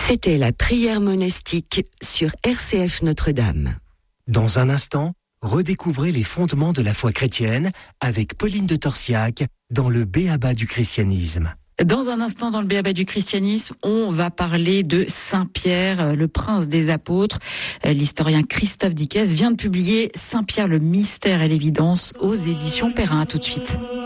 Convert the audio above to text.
C'était la prière monastique sur RCF Notre-Dame. Dans un instant, redécouvrez les fondements de la foi chrétienne avec Pauline de Torsiac dans le B.A.B.A. du christianisme. Dans un instant, dans le B.A.B.A. du christianisme, on va parler de Saint Pierre, le prince des apôtres. L'historien Christophe Dickès vient de publier Saint Pierre, le mystère et l'évidence aux éditions Perrin. À tout de suite.